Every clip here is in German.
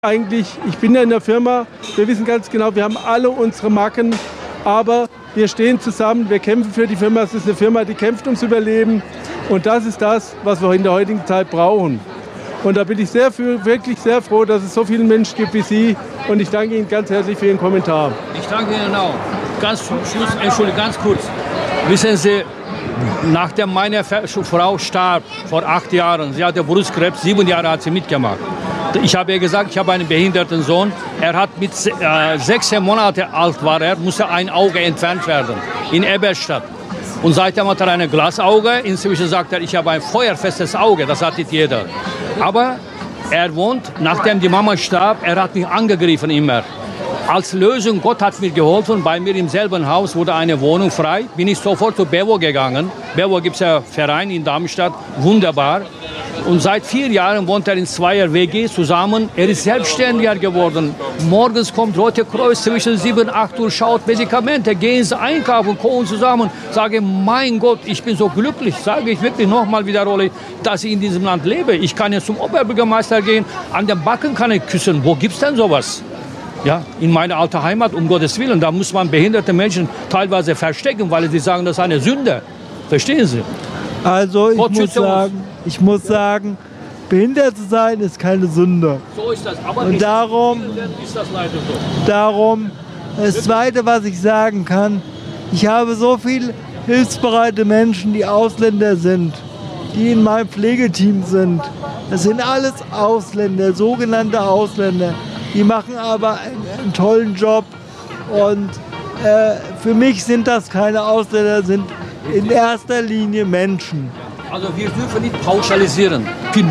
Eigentlich, ich bin ja in der Firma, wir wissen ganz genau, wir haben alle unsere Macken, aber wir stehen zusammen, wir kämpfen für die Firma. Es ist eine Firma, die kämpft ums Überleben und das ist das, was wir in der heutigen Zeit brauchen. Und da bin ich wirklich sehr froh, dass es so viele Menschen gibt wie Sie und ich danke Ihnen ganz herzlich für Ihren Kommentar. Ich danke Ihnen auch. Ganz zum Schluss, Entschuldigung, ganz kurz. Wissen Sie, nachdem meine Frau starb, vor 8 Jahren, sie hatte Brustkrebs, 7 Jahre hat sie mitgemacht. Ich habe ihr gesagt, ich habe einen behinderten Sohn. Er hat mit 16 Monate alt war er, musste ein Auge entfernt werden in Eberstadt. Und seitdem hat er ein Glasauge. Inzwischen sagt er, ich habe ein feuerfestes Auge. Das hat nicht jeder. Aber er wohnt, nachdem die Mama starb, er hat mich angegriffen immer. Als Lösung, Gott hat mir geholfen, bei mir im selben Haus wurde eine Wohnung frei, bin ich sofort zu Bewo gegangen. Bewo gibt es ja einen Verein in Darmstadt, wunderbar. Und seit 4 Jahren wohnt er in 2er WG zusammen. Er ist selbstständiger geworden. Morgens kommt Rote Kreuz zwischen 7 und 8 Uhr, schaut Medikamente, gehen sie einkaufen, kochen zusammen. Sage, mein Gott, ich bin so glücklich, sage ich wirklich nochmal wiederhole, dass ich in diesem Land lebe. Ich kann jetzt zum Oberbürgermeister gehen, an den Backen kann ich küssen. Wo gibt es denn sowas? Ja, in meiner alten Heimat, um Gottes Willen. Da muss man behinderte Menschen teilweise verstecken, weil sie sagen, das ist eine Sünde. Verstehen Sie? Also ich muss sagen, behindert zu sein ist keine Sünde. So ist das. Aber und darum ist das leider so. Darum, das Zweite, was ich sagen kann, ich habe so viele hilfsbereite Menschen, die Ausländer sind, die in meinem Pflegeteam sind. Das sind alles Ausländer, sogenannte Ausländer. Die machen aber einen tollen Job und für mich sind das keine Ausländer, sind in erster Linie Menschen. Also wir dürfen nicht pauschalisieren.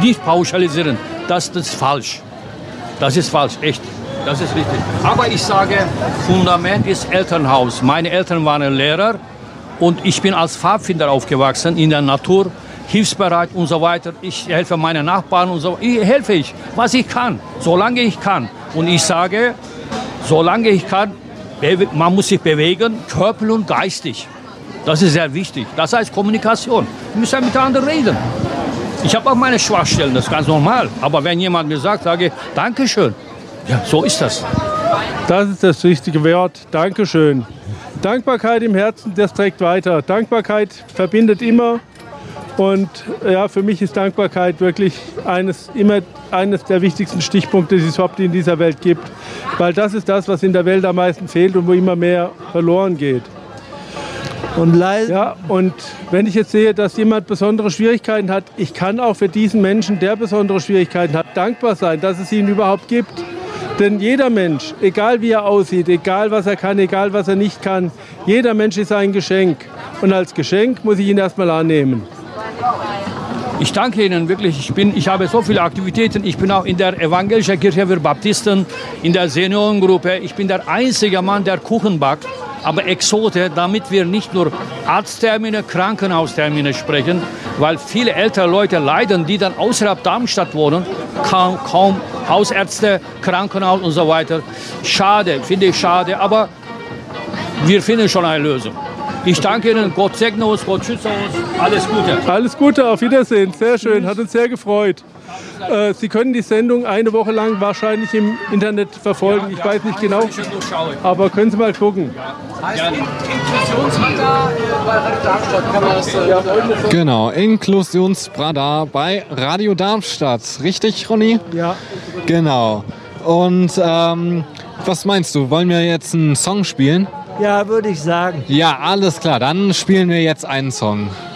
Das ist falsch. Das ist falsch, echt. Das ist richtig. Aber ich sage, Fundament ist Elternhaus. Meine Eltern waren Lehrer und ich bin als Pfadfinder aufgewachsen in der Natur, hilfsbereit und so weiter. Ich helfe meinen Nachbarn und so. Helfe ich, was ich kann, solange ich kann. Und ich sage, solange ich kann, man muss sich bewegen, körperlich und geistig. Das ist sehr wichtig. Das heißt Kommunikation. Wir müssen mit anderen reden. Ich habe auch meine Schwachstellen, das ist ganz normal. Aber wenn jemand mir sagt, sage ich, Dankeschön. Ja, so ist das. Das ist das richtige Wort, Dankeschön. Dankbarkeit im Herzen, das trägt weiter. Dankbarkeit verbindet immer. Und ja, für mich ist Dankbarkeit wirklich eines der wichtigsten Stichpunkte, die es überhaupt in dieser Welt gibt. Weil das ist das, was in der Welt am meisten fehlt und wo immer mehr verloren geht. Und wenn ich jetzt sehe, dass jemand besondere Schwierigkeiten hat, ich kann auch für diesen Menschen, der besondere Schwierigkeiten hat, dankbar sein, dass es ihn überhaupt gibt. Denn jeder Mensch, egal wie er aussieht, egal was er kann, egal was er nicht kann, jeder Mensch ist ein Geschenk. Und als Geschenk muss ich ihn erstmal annehmen. Ich danke Ihnen wirklich. Ich habe so viele Aktivitäten. Ich bin auch in der Evangelischen Kirche für Baptisten, in der Seniorengruppe. Ich bin der einzige Mann, der Kuchen backt. Aber Exote, damit wir nicht nur Arzttermine, Krankenhaustermine sprechen, weil viele ältere Leute leiden, die dann außerhalb Darmstadt wohnen, kaum Hausärzte, Krankenhaus und so weiter. Schade, finde ich schade, aber wir finden schon eine Lösung. Ich danke Ihnen, Gott segne uns, Gott schütze uns, alles Gute. Alles Gute, auf Wiedersehen, sehr schön, hat uns sehr gefreut. Sie können die Sendung eine Woche lang wahrscheinlich im Internet verfolgen, ich weiß nicht genau, aber können Sie mal gucken. Heißt Inklusionsradar bei Radio Darmstadt, kann man das Genau, Inklusionsradar bei Radio Darmstadt, richtig Ronny? Ja. Genau. Und was meinst du, wollen wir jetzt einen Song spielen? Ja, würde ich sagen. Ja, alles klar, dann spielen wir jetzt einen Song.